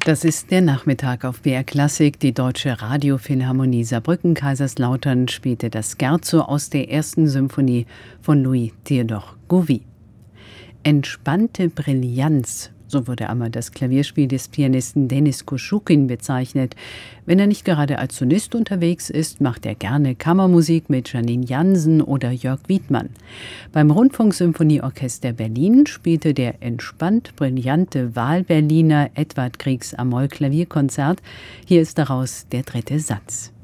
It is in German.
Das ist der Nachmittag auf BR Klassik. Die Deutsche Radiophilharmonie Saarbrücken-Kaiserslautern spielte das Scherzo aus der ersten Symphonie von Louis Theodor Gouvier. Entspannte Brillanz, so wurde einmal das Klavierspiel des Pianisten Denis Koschukin bezeichnet. Wenn er nicht gerade als Solist unterwegs ist, macht er gerne Kammermusik mit Janine Jansen oder Jörg Wiedmann. Beim Rundfunksymphonieorchester Berlin spielte der entspannt brillante Wahlberliner Edvard Griegs Amol-Klavierkonzert. Hier ist daraus der dritte Satz.